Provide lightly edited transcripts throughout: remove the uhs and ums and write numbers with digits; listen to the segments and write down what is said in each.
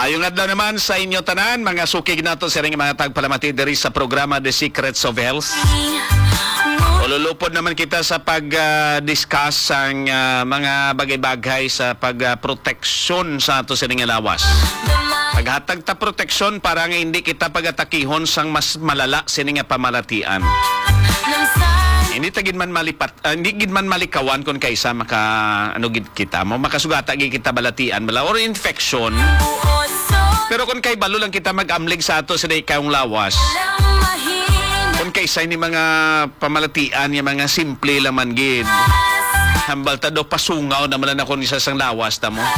Maayong adlaw naman sa inyo tanan, mga sukig nato sa ring mga tagpalamati diri sa programa The Secrets of Health. Ululupod naman kita sa pag-discuss ang mga bagay-bagay sa pagproteksyon sa ato sa ring lawas. Paghatag ta proteksyon para nga hindi kita pagatakihon sang mas malala sining pamalatian. Hindi tagid man hindi gid man malikawan kung kaysa maka gid kita mo makasugata gid kita balatian bala or infection. Pero kung kay balo lang kita mag-amlig sa ato sa kayong lawas. Kung kaysa ni mga pamalatian yung mga simple laman gid. Hambal ta do pasungaw naman na kon isa sang lawas ta mo.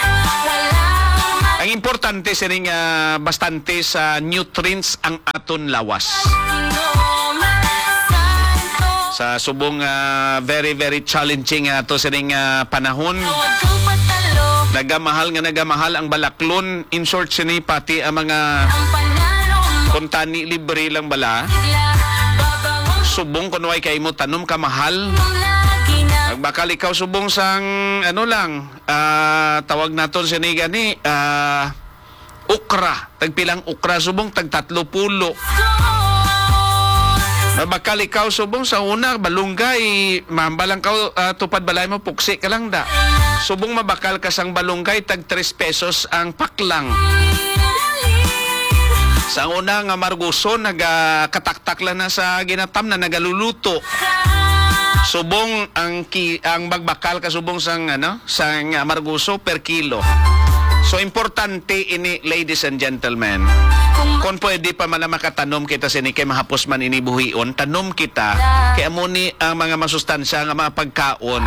Ang importante sining bastante sa nutrients ang aton lawas. Sa subong very challenging to sining panahon. Nagamahal ang balaklon. In short sini pati ang mga kuntani libre lang bala. Subong kunway kay mo tanom ka mahal. Magbakal ikaw subong sang tawag naton sini gani ukra. Tagpilang ukra subong tag 30. Mabakal ikaw subong sa una balunggay mambalang ka tupad balay mo puksi ka lang da. Subong mabakal ka sang balunggay tag 3 pesos ang paklang. Sa una nga marguso nagakataktak lang na sa ginatam na nagaluluto. Subong ang magbakal ka subong sang sang marguso per kilo. So importante ini, ladies and gentlemen. Kung pwede pa man makatanom kita sini kay mahapos man ini buhion, tanom kita kay amo ni ang mga masustansya nga mga pagkaon.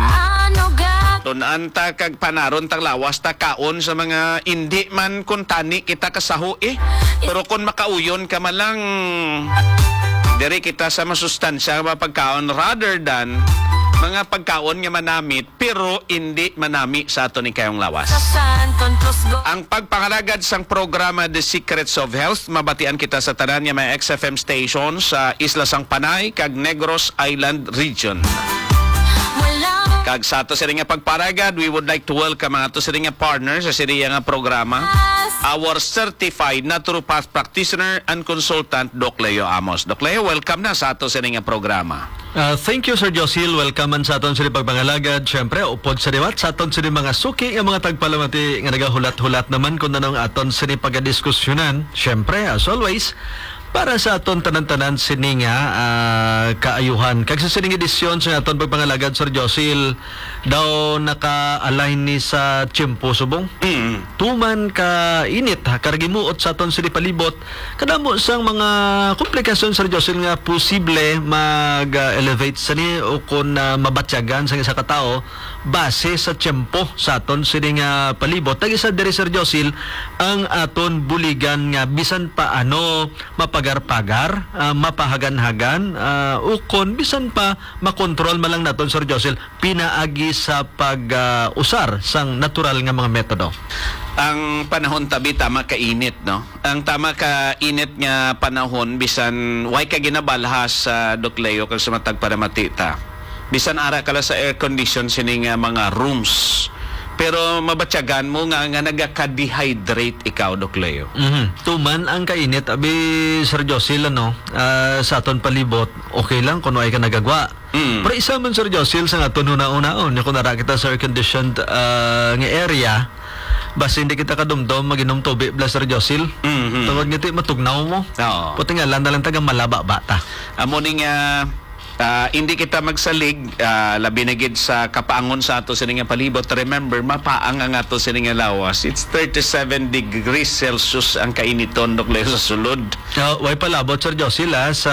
Tunan ta kag panaron tang lawas ta kaon sa mga indi man kun tani kita kasaho Pero kung makauyon ka man lang diri kita sa masustansya nga mga pagkaon rather than mga pagkaon nga manamit pero hindi manami sa ato ni kayong lawas. Ang pagpangalagad sang programa The Secrets of Health, mabatian kita sa tanan nga may XFM stations sa Isla Sang Panay kag Negros Island Region. Kag sa ato sa nga pagparagad, we would like to welcome ang ato sa nga partner sa siriya nga programa, our certified naturopath practitioner and consultant, Doc Leo Amos. Doc Leo, welcome na sa ato sa nga programa. Thank you, Sir Josil. Welcome man sa aton sa pagpangalagad. Siyempre, upod sa diwat sa aton sa mga suki, ang mga tagpalamati nga nagahulat-hulat naman kung nanong aton sa pagdiskusyonan. Siyempre, as always, para sa aton tanan-tanan sini nga kaayuhan. Kag sa sining edisyon sa aton pagpangalagad, Sir Josil, daw naka-align ni sa tiyempo subong. Tuman ka init, karagimuot sa aton sini palibot. Kadamo sang mga komplikasyon, Sir Josil, nga posible mag-elevate sa ni o kung mabatyagan sa isa ka tao base sa tiyempo sa aton sini nga palibot. Tag-isa diri, Sir Josil, ang aton buligan nga bisan paano mapagar-pagar, mapahagan-hagan, ukon bisan pa makontrol malang naton, Sir Josil, pinaagi sa pag-usar sang natural nga mga metodo. Ang panahon tabi tama kainit, no? Ang tama kainit nga panahon bisan way ka ginabalhas sa Doc Leo kag sa matag paramatita. Bisan ara kala sa air condition sining mga rooms. Pero mabatyagan mo nga nagaka-dehydrate ikaw, Doc Leo. Tuman ang kainit, abi Sir Josil, sa aton palibot, okay lang kung ay ka nagagwa. Pero isa man, Sir Josil, sa aton una-unaon, kung nara kita sa air-conditioned nga area, basta hindi kita kadumdom, maginom tubig, Sir Josil. Tawag nga matugnaw mo. Puti nga, landa lang tagang malaba bata. Amo ning hindi kita magsalig labi na gid sa kapaangon sa ato sining palibot. Remember, mapaang ang ato sining lawas. It's 37 degrees Celsius ang kainiton, Doc Leo, sa sulod. Way palabot, Sir Josil, sa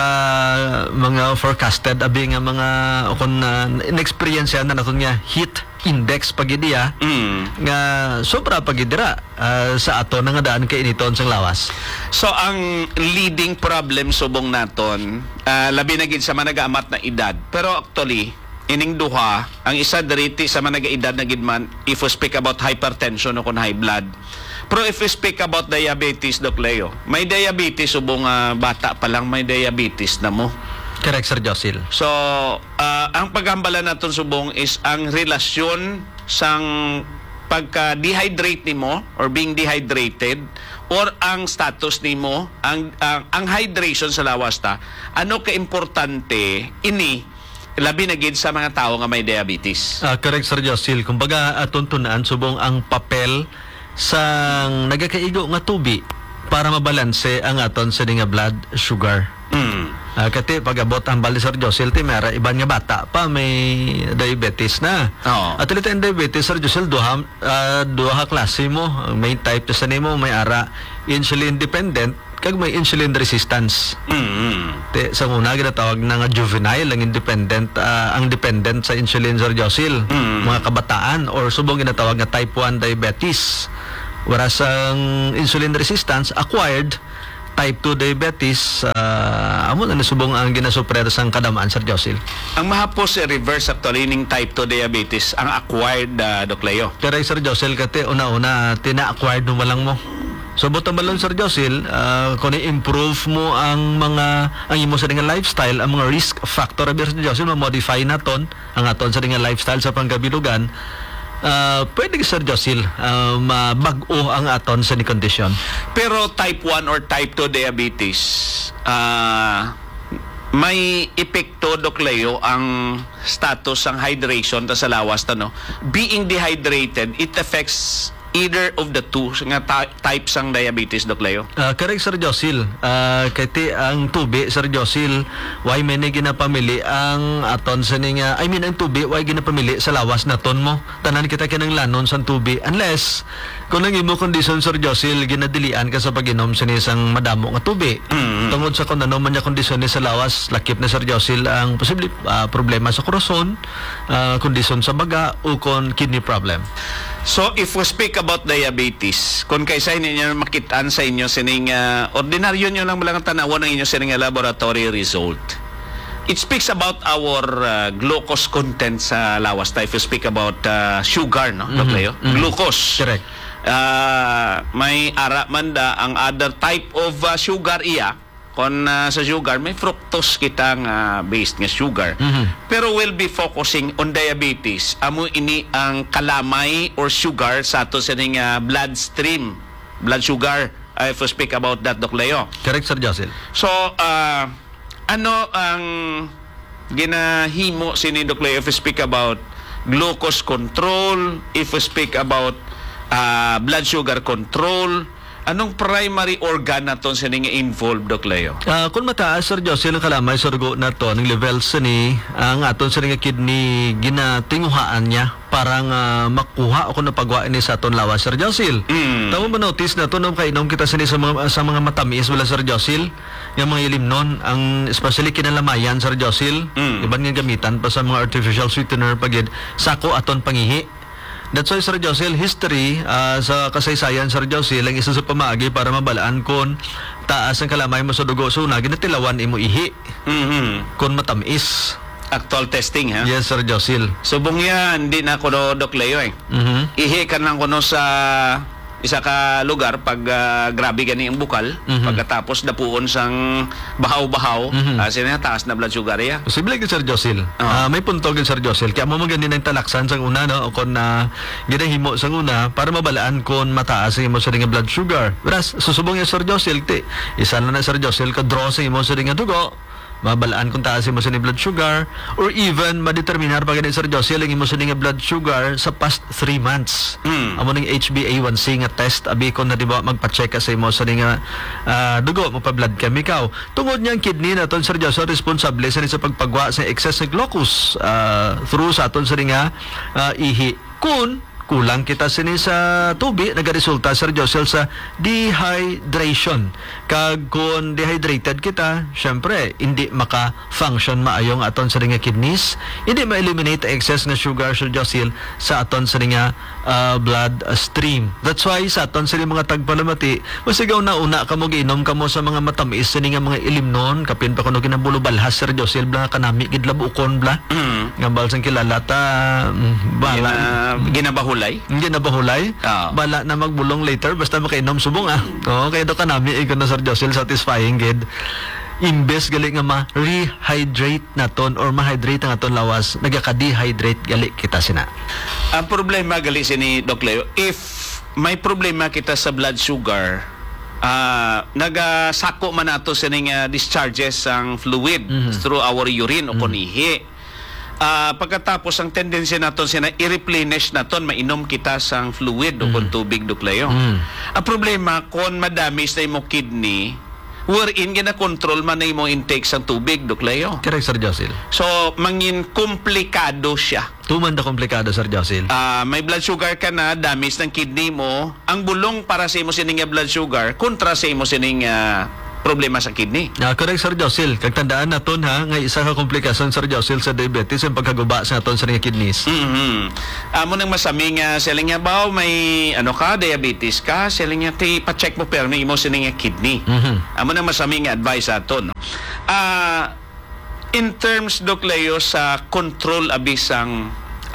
mga forecasted abi nga mga kung in-experience yan na naton nga heat index pagidiya nga sobra pagidira sa ato nga daan kay initon sang lawas. So ang leading problem subong naton labi na gid sa managaamat na edad. Pero actually ining duha ang isa diriti sa managaedad na gid man if we speak about hypertension o kon high blood. Pero if we speak about diabetes, Doc Leo, may diabetes subong bata pa lang may diabetes na mo. Correct, Sir Josil. So, ang paghambala natin subong is ang relasyon sang pagka dehydrate nimo or being dehydrated or ang status nimo ang hydration sa lawas ta ano ka importante ini labi na gid sa mga tawo nga may diabetes. Correct, Sir Josil. Kumbaga, atong tunaan subong ang papel sang nagakaigo nga tubi para mabalanse ang aton sa nga blood sugar. Kati pag-abot ang bali, Sir Josil, mera iban nga bata pa may diabetes na. Oo. At ulit ang diabetes, Sir Josil, duha klase mo. May type sa nimo, may ara insulin dependent kag may insulin resistance. Sa una ginatawag na nga juvenile ang independent ang dependent sa insulin, Sir Josil. Mga kabataan or subong ginatawag nga type 1 diabetes. Whereas ang insulin resistance acquired type 2 diabetes, amo na nasubong ang ginasuprer sang kadamaan, Sir Josil. Ang mahapos reverse actually ning type 2 diabetes ang acquired, Doc Leo. Pero Sir Josil, kati una-una tina-acquired mo lang mo. So buta balon, Sir Josil, kung i-improve mo ang imo sa nga lifestyle, ang mga risk factor, Sir Josil, ma-modify naton ang aton sa nga lifestyle sa pangkabilugan, pwede, Sir Josil, mabag-o ang aton sa ni condition. Pero type 1 or type 2 diabetes, may epekto, Doc Leo, ang status ang hydration ta sa lawas ta, no? Being dehydrated, it affects either of the two nga types ang diabetes, Doc Leo. Correct, Sir Josil. Kati ang tubi, Sir Josil, why may ginapamili ang aton sa nga, ang tubi, why ginapamili sa lawas na ton mo. Tanan kita kinang lanon sa tubi. Unless, kung nang imo kondisyon, Sir Josil, ginadilian ka sa pag-inom sa isang madamo nga tubi. Tungod sa kung ano man niya kondisyon ni sa lawas, lakip na, Sir Josil, ang posible problema sa korason, kondisyon sa baga, o kon kidney problem. So, if we speak about diabetes, kung kaysa ninyo makitaan sa inyo sining ordinaryo nyo lang malang tanawan ng inyo sining laboratory result, it speaks about our glucose content sa lawas. If we speak about sugar, no, Doc Leo? Glucose. Correct. May ara man da ang other type of sugar iya. Kung sa sugar, may fructose kitang based nga sugar. Pero we'll be focusing on diabetes. Amo ini ang kalamay or sugar sa ato sa bloodstream, blood sugar. If we speak about that, Doc Leo. Correct, Sir Josil. So, ano ang ginahimo si Doc Leo if we speak about glucose control, if we speak about blood sugar control? Anong primary organ naton sa nga involved, Doc Leo? Kung mataas, Sir Josil, ang kalamay sa rugo na to, ng levels ni ang aton sa nga kidney ginatinguhaan niya parang makuha o kung napagawa ni sa aton lawas, Sir Josil. Tama ba notice na to nung kainom kita sa mga matamis wala, Sir Josil? Yung mga ilimnon, ang especially kinalamayan, Sir Josil, iban nga gamitan pa sa mga artificial sweetener pagid sako aton pangihi. That's why, Sir Josil, history sa kasaysayan, Sir Josil, ang isa sa pamaagi para mabalaan kung taas ang kalamay mo sa dugo. So, ginatilawan imo ihi. Kung matamis. Actual testing, ha? Yes, Sir Josil. Subong yan, hindi na ko, Doc Leo, eh. Ihi ka lang kuno sa isa ka lugar pag grabe gani ang bukal, pagkatapos dapuon sang bahaw-bahaw, taas na blood sugar ya. Posible ka, Sir Josil. May punto ka, Sir Josil. Kaya mo maganda ng talaksan sang una, no? O kung ginahimo sang una para mabalaan kung mataas ang imo sa nga blood sugar. Whereas, susubong yung Sir Josil, isa na Sir Josil, ka-draw sa imo sa nga dugo, mabalaan kung taas mo sa ni blood sugar or even madeterminar pag Sir Josil ang imo sa ni blood sugar sa past 3 months. Amo ning HbA1c nga test abi kon na diba magpa-check ka sa imo sa ni dugo mo pa blood chemical. Tungod niya ang kidney naton, Sir Josil, responsable sa pagpagwa sa excess ng glucose through sa aton sa ihi. Kun kulang kita sini sa tubi, nagaresulta, Sir Josil, sa dehydration. Kag kung dehydrated kita, syempre, hindi maka-function maayong aton sa nga kidneys, hindi ma-eliminate excess nga sugar, Sir Josil, sa aton sa nga blood stream. That's why sa aton sa mga tagpalamati, masigaw na una ka mo giinom ka mo sa mga matamis sa nga mga ilimnon, kapin pa kuno ginabulubalhas, Sir Josil, bla kanami gidlabukon bla. Ngambal sang kilala ta bala ginabahulay. Hindi na bahulay. Bala na magbulong later basta makainom subong. Oo, kaya do kanami ikon na, Sir Josil, satisfying gid. imbes gali nga ma-rehydrate naton or ma-hydrate ang aton lawas, nagaka-dehydrate gali kita sina. Ang problema gali sini Doc Leo, if may problema kita sa blood sugar, nagasako man nato sining discharges ang fluid through our urine o kunihi. Pagkatapos ang tendency naton sina i-replenish naton, mainom kita sang fluid o kung tubig Doc Leo. Ang problema kung madami sa imo kidney, wherein gina-control man na imo intake sang tubig Doc Leo. Correct, Sir Josil. So mangin komplikado siya. Tuman da komplikado, Sir Josil. May blood sugar ka na, damage ng kidney mo, ang bulong para sa imo sining blood sugar kontra sa imo sining problema sa kidney. Correct, Sir Josil. Kagtandaan naton ha, nga isa ka komplikasyon, Sir Josil, sa diabetes ang pagkaguba sa naton sa mga kidneys. Amo nang masami nga selling nga ba may ka diabetes ka, selling nga pa-check mo pero imo sining kidney. Amo nang masami nga advice aton, no. In terms Doc Leo sa control abisang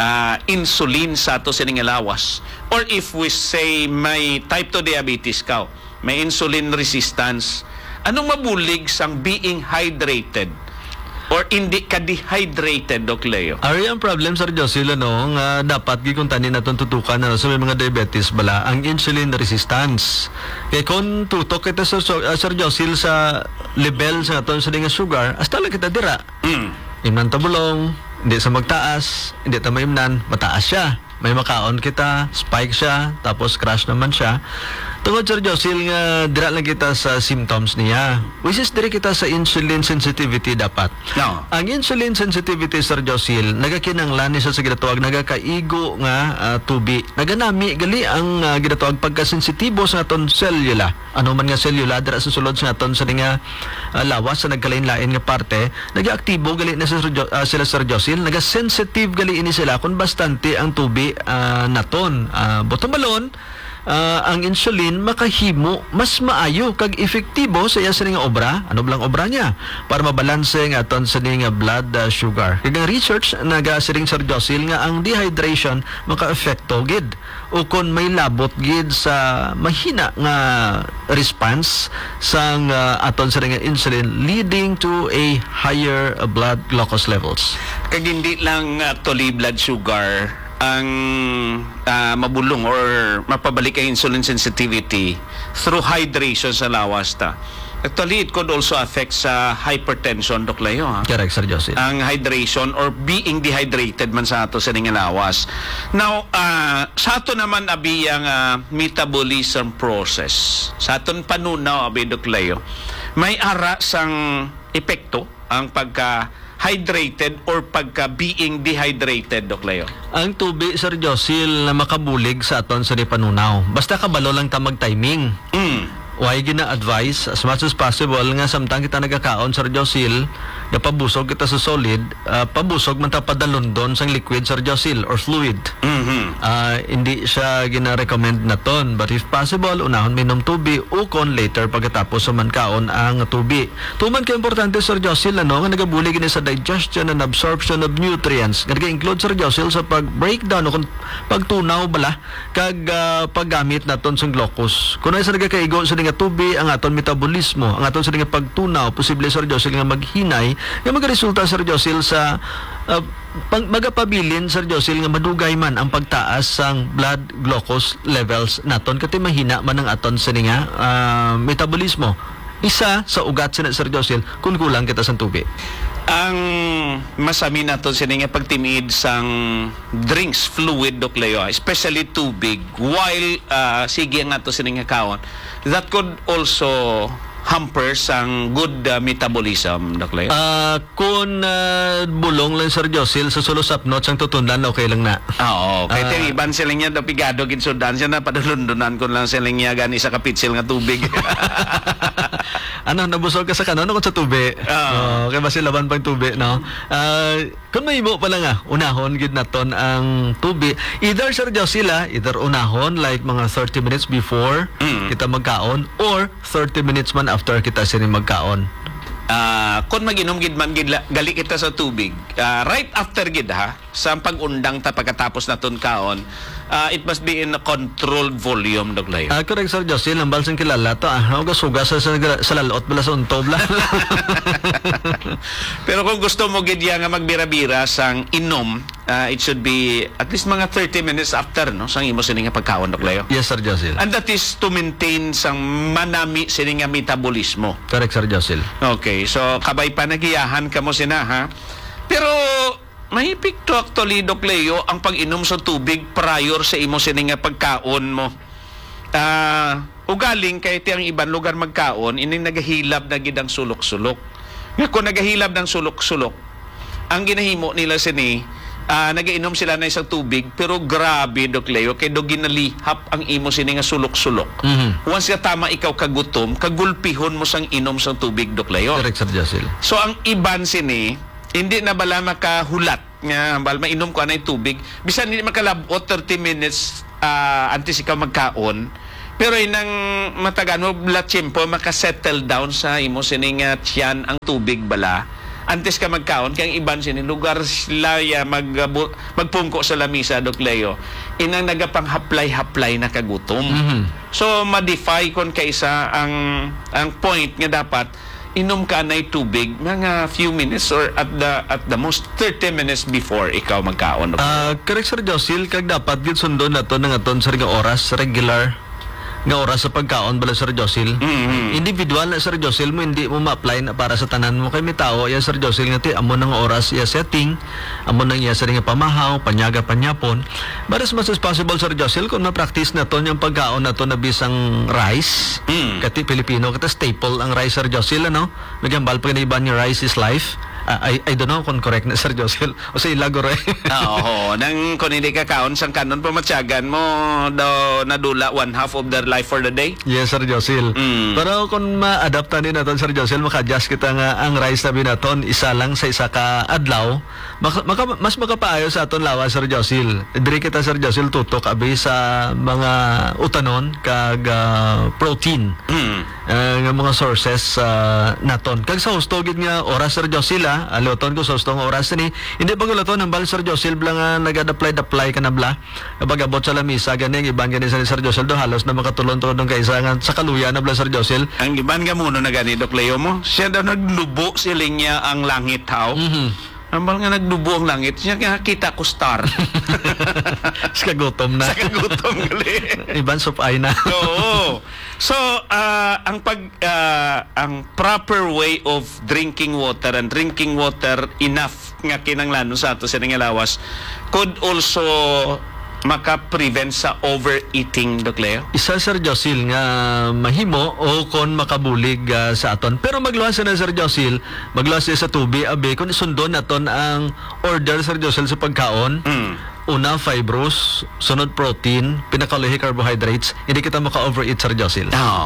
insulin sa ato sining lawas, or if we say may type 2 diabetes ka, may insulin resistance, anong mabulig sang being hydrated or hindi ka dehydrated Doc Leo? Ari ang problem, Sir Josil, nga dapat gikuntanin naton tutukan na sa may mga diabetes bala ang insulin resistance. Kaya kung tutok kita Sir Josil sa level sa aton sa nga sugar, hasta lang kita dira. Imnan tabulong, hindi sa magtaas, hindi ta maimnan, mataas siya. May makaon kita, spike siya, tapos crash naman siya. Tungod, Sir Josil, nga dira lang kita sa symptoms niya. Which is dira kita sa insulin sensitivity dapat. No. Ang insulin sensitivity, Sir Josil, nagakinanglan ni sa ginatawag, nagakaigo nga tubi. Naganami, gali ang ginatawag pagkasensitibo sa aton cellula. Ano man nga cellula, dira sa sulod sa aton sa nga lawas sa nagkalain-lain nga parte, nagaaktibo gali na sila, Sir Josil, nagasensitive gali ini sila kung bastante ang tubi naton. Bottom balon, ang insulin makahimo mas maayo kag efektibo sa iya sa nga obra. Ano blang obra niya? Para mabalanse nga aton sa nga blood sugar. Kag ang research nagasiring Sir Josil nga ang dehydration maka-epekto gid o kon may labot gid sa mahina nga response sang aton sa nga insulin, leading to a higher blood glucose levels. Kag hindi lang actually blood sugar ang mabulong or mapabalik ang insulin sensitivity through hydration sa lawas ta. Actually, it could also affect sa hypertension, Doc Leo. Correct, Sir Josil. Ang hydration or being dehydrated man sa ato sa nga lawas. Now, sa ato naman abi ang metabolism process. Sa aton panunaw abi, Doc Leo, may ara sang epekto ang pagka-hydrated or pagka-being dehydrated, Doc Leo. Ang tubi, Sir Josil, na makabulig sa aton sa panunaw. Basta kabalo lang ta mag-timing. Why gina-advise as much as possible nga samtang kita nagakaon, Sir Josil, na pabusog kita sa solid, pabusog man ta padalondon sang liquid, Sir Josil, or fluid. Hindi siya gina-recommend na ton, but if possible, unahon minom tubi o kon later pagkatapos sa mankaon ang tubi. Tuman ka importante, Sir Josil, nga nagabulig ini sa digestion and absorption of nutrients. Nag-include, Sir Josil, sa pag-breakdown o pagtunaw bala kag paggamit naton sang glucose. Kung ay sa nagakaigo sa nga tubi ang aton metabolismo, ang aton sa nga pagtunaw, posible, Sir Josil, nga maghinay, nga magresulta, Sir Josil, sa magapabilin, Sir Josil, nga madugay man ang pagtaas sang blood glucose levels naton kati mahina man ang aton sa nga metabolismo. Isa sa ugat sa Sir Josil kung kulang kita sa tubi. Ang masami naton sa nga pagtimid sang drinks, fluid, Doc Leo, especially tubig, while sige nga to sa nga kaon, that could also hamper sang good metabolism, Doc Leo. Kung bulong lang, Sir Josil, sa sulusapnot sang tutundan, okay lang na. Oo, kaya iban sila niya daw pigado ginsudan siya na padalundunan ko lang sila niya gani sa kapitsil nga tubig. Nabusog ka sa kanon kung sa tubi. Kaya ba laban pang tubi, no? Kung may mo pala nga, unahon gid naton ang tubi. Either, Sir Josil, either unahon like mga 30 minutes before kita magkaon or 30 minutes man after kita sini magkaon. Kung mag-inom gid man gid gali kita sa tubig, right after gid sa pag-undang ta pagkatapos naton kaon, it must be in a controlled volume, Dok Leo. Correct, Sir Josil. Ang balsang kilala to. Sugas sa lalot bala sa untob lang. Pero kung gusto mo gidya nga magbira-bira sang inom, it should be at least mga 30 minutes after, no? Sang imo sini nga pagkaon, Dok Leo. Yes, Sir Josil. And that is to maintain sang manami sini nga metabolismo. Correct, Sir Josil. Okay, so kabay pa nagiyahan ka mo sina, ha? Pero may epekto actually, Dok Leo, ang pag-inom sa tubig prior sa imo sini nga pagkaon mo. Ugaling kay ti ang ibang lugar magkaon, ining nagahilab na gidang sulok-sulok. Nga kung nagahilab ng sulok-sulok, ang ginahimo nila sini, nagainom sila na isang tubig, pero grabe, Dok Leo, kay do ginalihap ang imo sini nga sulok-sulok. Once ka tama ikaw kagutom, kagulpihon mo sang inom sang tubig, Dok Leo. Correct, Sir Josil. So ang iban sini, hindi na bala makahulat nga bal mainom ko anay tubig, bisan hindi makalabot 30 minutes antes ikaw magkaon, pero inang matagan mo bala tiyempo makasettle down sa imo sining tiyan ang tubig bala antes ka magkaon. Kaya ang iban sini lugar sila magpungko sa lamisa, Dok Leo, inang nagapanghaplay-haplay na kagutom. So ma-defy kon kaisa ang point nga dapat inom ka na tubig mga few minutes or at the most 30 minutes before ikaw magkaon. Correct, Sir Josil. Kag dapat gid sundon nato ng aton sa oras, regular nga oras sa pagkaon bala, Sir Josil. Individual na, Sir Josil, mo hindi mo ma-apply na para sa tanan mo. Kay may tao ya, Sir Josil, nga ti amo ng oras ya setting, amo nang iya sa nga pamahaw, panyaga panyapon. But as much as possible, Sir Josil, kung na-practice nato yung pagkaon nato na bisang rice, kati Pilipino, kata staple ang rice, Sir Josil, ano? Nagambal pa iban yung rice is life. I don't know kung correct na, Sir Josil. O sa ilago rin. Oo. Nang kung hindi ka kaon, sang kanon pamatyagan mo daw nadula 1/2 of their life for the day. Yes, Sir Josil. Pero kung ma-adaptan din natin, Sir Josil, maka-adjust kita nga ang rice na binaton, isa lang sa isa ka adlaw, mas makapaayo sa aton lawas, Sir Josil. Diri kita, Sir Josil, tutok abi sa mga utanon kag protein. Nga mga sources naton. Kag sa husto gid nga oras, Sir Josil, aloton ko sa hustong oras ni hindi pa gulaton ang bal, Sir Josil, bla nga nag-apply ka na bla kapag abot sa lamisa gani ang iban gani sa Sir Josil do halos na makatulon-tulon kaysa nga sa kaluya na bla, Sir Josil. Ang iban nga muno na gani, Dok Leo mo, siya daw naglubo siling niya ang langit, how? Ambal nga nagdubo ang langit, siya nga kita ko star. Sa kagutom na. Sa kagutom gali. Iban sup ay na. Oo. So, ang proper way of drinking water and drinking water enough nga kinanglan sa ato sa lawas could also maka-prevent sa overeating, Dok Leo. Isa, Sir Josil, nga mahimo o kon makabulig sa aton. Pero magluwas na, Sir Josil, magluwas sa tubi, abe, kung isundon naton ang order, Sir Josil, sa pagkaon, una, fibrous, sunod protein, pinakaluhi carbohydrates, hindi kita maka-overeat, Sir Josil. Oo.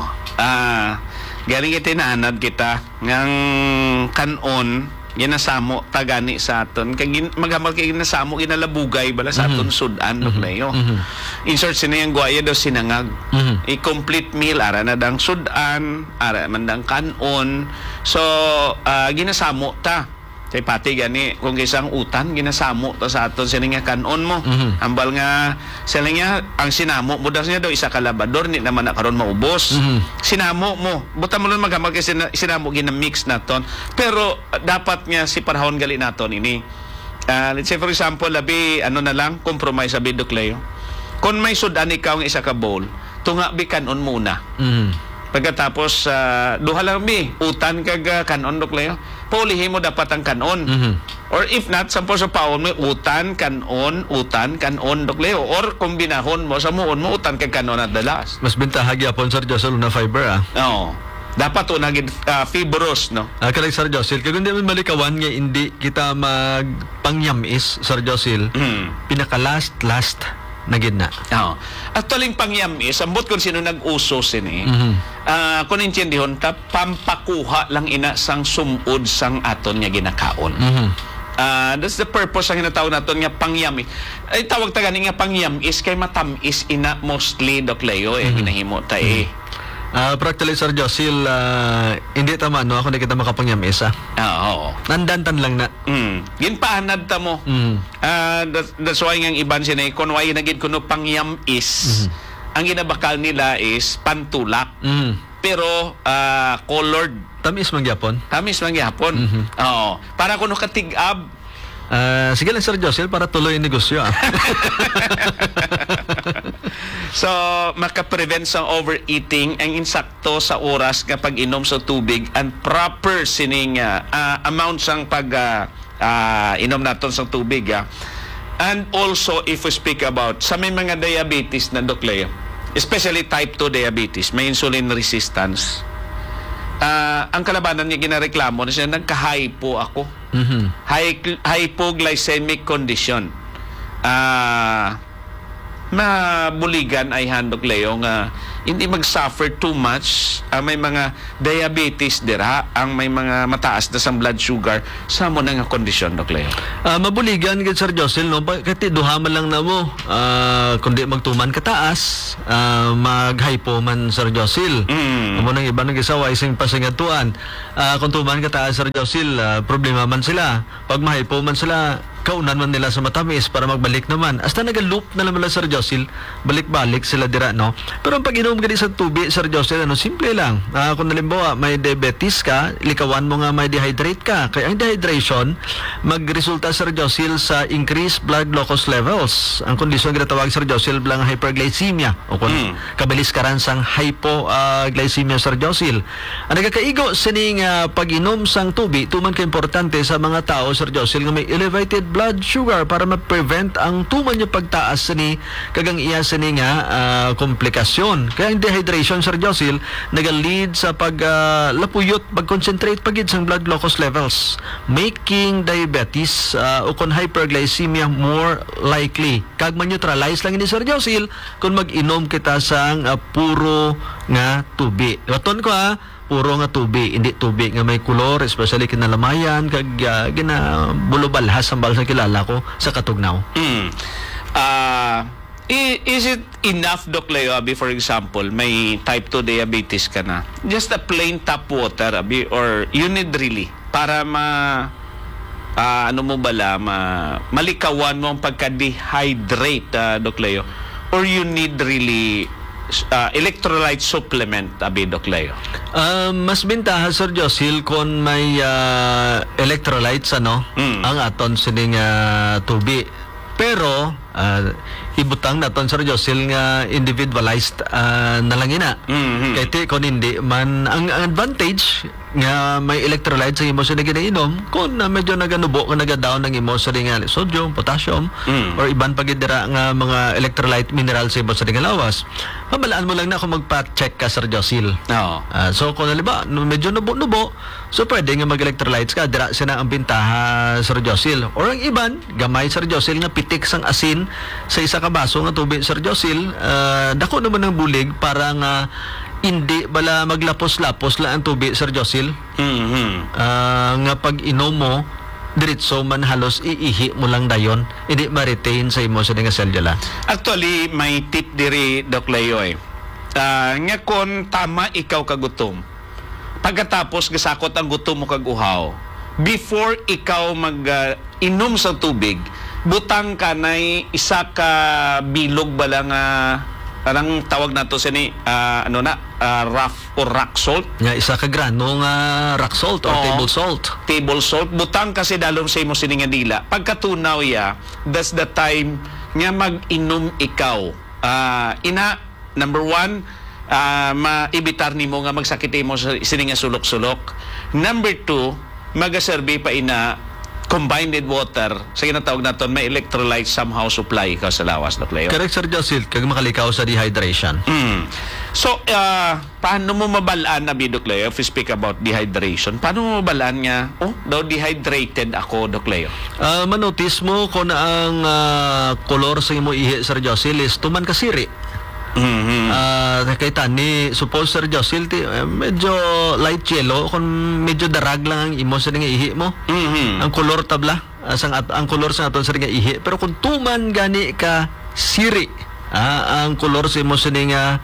Galing itinaanad kita ngang kanon, ginasamo tagani sa aton kag maghamal kay ginasamo ginalabugay bala sa aton sudan, Dok Leo. Insert sina yang guaya daw sinangag. I-complete meal ara na dang sudan, ara man dang kanon. So ginasamo ta. Tay pati gani kung isang utan ginasamo ta sa aton sina nga kanon mo. Ambal nga sila nga ang sinamo mo daw niya daw isa ka labador ni naman na karon maubos. Sinamo mo. Buta mo lang maghamal kay sinamo gina-mix naton. Pero dapat nga si parahon gali naton ini. Let's say for example, labi ano na lang compromise sa Dok Leo. Kung may sudan ikaw ang isa ka bowl, tunga bi kanon muna. Pagkatapos duha lang bi utan kag kanon, Dok Leo. Paulihin mo dapat ang kanon. Or if not, sampo sa paon mo utan, kanon, Dok Leo. Or kombinahon mo sa muon mo utan kag kanon at dalas. Mas bintaha gyapon, Sir Josil, na fiber Oo. Dapat unagid fibrous, no? Correct, Sir Josil. Kaya kung di man malikawan nga hindi kita magpangyamis, Sir Josil, pinaka-last na gidna. Oo. At tuling pangyamis, ambot kung sino nag-uso sini, kung intiendihon ta, pampakuha lang ina sang sumud sang aton nga ginakaon. That's the purpose ang hinatawag naton nga pangyamis. Ay tawag ta gani nga pangyamis kay matamis ina mostly, Dok Leo, ginahimo ta Practically, Sir Josil, hindi tama, no? Ako hindi kita makapangyam isa. Oo. Nandantan lang na. Ginpahanad ta mo. That's why ang iban sinay kung why nagid kuno pangyam is ang ginabakal nila is pantulak. Pero colored. Tamis mangyapon. Tamis man gyapon. Oo. Para kuno katig-ab. Sige lang, Sir Josil, para tuloy yung negosyo. So, makaprevent sa overeating ang insakto sa oras kapag inom sa tubig and proper sining amount sang pag inom naton sa tubig. And also, if we speak about sa may mga diabetes na, Doc Leo, especially type 2 diabetes, may insulin resistance, ang kalabanan niya ginareklamo na siya, nagka-hypo ako. Hypoglycemic condition. Mabuligan ay handog Leo nga hindi mag-suffer too much. May mga diabetes dira, ang may mga mataas na sang blood sugar sa mo na nga kondisyon, Dok Leo. Mabuligan gid, Sir Josil, no? Kasi duhaman lang na mo. Kundi magtuman kataas, mag-hypo man, Sir Josil. Amo nang iba nang gisawa ising pasingatuan. Kung tuman kataas, Sir Josil, problema man sila. Pag ma-hypo man sila, kaunan man nila sa matamis para magbalik naman. Hasta nag-loop na naman lang, Sir Josil, balik-balik sila dira, no? Pero ang pag-inom ka sa tubig, Sir Josil, simple lang. Kung nalimbawa, may diabetes ka, likawan mo nga may dehydrate ka. Kaya ang dehydration, magresulta, Sir Josil, sa increased blood glucose levels. Ang kondisyon na ginatawag, Sir Josil, bilang hyperglycemia. O kung kabilis ka rin sang hypoglycemia, Sir Josil. Ang nagkakaigo, sining pag-inom sang tubig, tuman ka importante sa mga tao, Sir Josil, nga may elevated blood sugar para ma-prevent ang tuman yung pagtaas ni kagang iya sini nga komplikasyon. Kaya ang dehydration, Sir Josil, nag-lead sa lapuyot, pag-concentrate pagid sa blood glucose levels, making diabetes o kung hyperglycemia more likely. Kag man-neutralize lang ini, Sir Josil, kung mag-inom kita sang puro nga tubig. Waton ko puro nga tubig, hindi tubig nga may kulor, especially kinalamayan, kag ginabulubalhas ang balsa kilala ko sa katugnaw. Is it enough, Doc Leo, Abi, for example, may type 2 diabetes ka na, just a plain tap water, Abi, or you need really para malikawan mo ang pagka-dehydrate, Doc Leo, or you need really electrolyte supplement, Abi, Doc Leo? Mas bintaha, Sir Josil, kung may electrolytes, ang aton sining tubig. Pero ibutang naton, Sir Josil, nga individualized na lang ina. Kaya kung hindi man, ang advantage nga may electrolytes sa imo sa ginainom, kung medyo naganubo, kung nagadown ng imo sa sodium, potassium, or iban pagidira nga mga electrolyte mineral sa imo sa lawas, mabalaan mo lang na kung magpa-check ka, Sir Josil. So kung naliba, medyo nubo-nubo, so pwede nga mag-electrolytes ka, dira sila ang bintaha, Sir Josil. Or ang iban, gamay, Sir Josil, nga pitik sang asin sa isa ka baso nga tubig, Sir Josil, dako naman ng bulig para nga hindi bala maglapos-lapos lang ang tubig, Sir Josil. Nga pag inom mo, diretso man halos iihi mo lang dayon, hindi ma-retain sa imo sa nga cellula. Actually, may tip diri, Doc Leo, nga kung tama ikaw kagutom, pagkatapos gasakot ang gutom mo kaguhaw, before ikaw mag-inom sa tubig, butang ka na isa ka bilog bala nga parang tawag nato sa ni rough or rock salt. Nga isa ka grano nga rock salt or table salt. Table salt. Butang kasi dalom sa imo sini nga dila. Pagkatunaw that's the time nga mag-inom ikaw. Number one, maibitar nimo nga magsakit mo sa sini nga sulok-sulok. Number two, magaserbi pa combined with water, sa ginatawag natin, may electrolyte somehow supply ka sa lawas, Doc Leo. Correct, Sir Josil, kag makalikaw sa dehydration. So, paano mo mabalaan, Doc Leo, if we speak about dehydration? Paano mo mabalaan nga, daw dehydrated ako, Doc Leo? Manotice mo kung ang kolor sa imo ihi, Sir Josil, is tuman kasiri. Kay tani, suppose, Sir Josil, medyo light yellow, kung medyo darag lang ang imo sa nga ihi mo. Ang kolor tabla, ang kolor sa aton sa nga ihi. Pero kung tuman gani ka siri, ang kolor sa imo sini nga